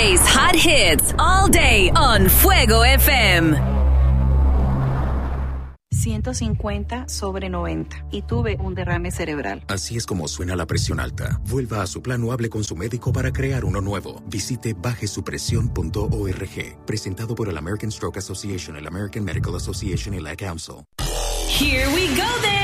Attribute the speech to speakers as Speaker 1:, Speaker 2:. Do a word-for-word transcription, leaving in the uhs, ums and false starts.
Speaker 1: Today's hot hits all day on Fuego F M.
Speaker 2: ciento cincuenta sobre noventa y tuve un derrame cerebral.
Speaker 3: Así es como suena la presión alta. Vuelva a su plan o hable con su médico para crear uno nuevo. Visite baje su presión punto org. Presentado por el American Stroke Association, el American Medical Association y la Council.
Speaker 1: Here we go then.